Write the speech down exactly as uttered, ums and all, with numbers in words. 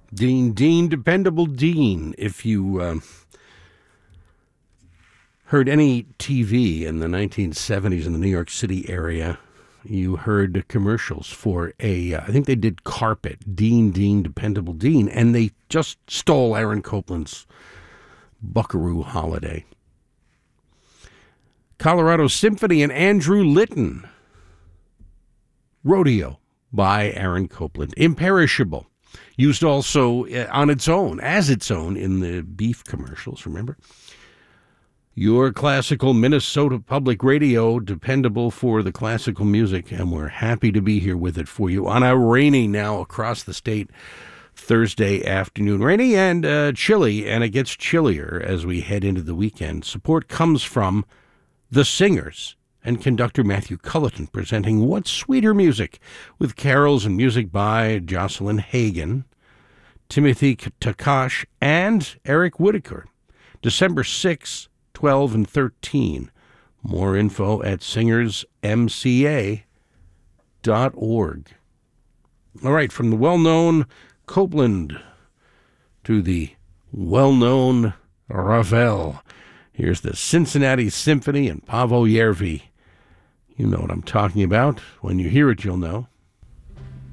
Dean, Dean, Dependable Dean. If you um, heard any T V in the nineteen seventies in the New York City area, you heard commercials for a, uh, I think they did carpet, Dean, Dean, Dependable Dean, and they just stole Aaron Copland's Buckaroo Holiday. Colorado Symphony and Andrew Litton. Rodeo by Aaron Copland. Imperishable. Used also on its own, as its own, in the beef commercials, remember? Your classical Minnesota Public Radio, dependable for the classical music, and we're happy to be here with it for you on a rainy now across the state Thursday afternoon. Rainy and uh, chilly, and it gets chillier as we head into the weekend. Support comes from The Singers and conductor Matthew Culleton presenting What's Sweeter Music with carols and music by Jocelyn Hagan, Timothy Takash, and Eric Whitaker. December sixth, twelve, and thirteen. More info at singers m c a dot org. All right, from the well-known Copland to the well-known Ravel, here's the Cincinnati Symphony and Paavo Järvi. You know what I'm talking about. When you hear it, you'll know.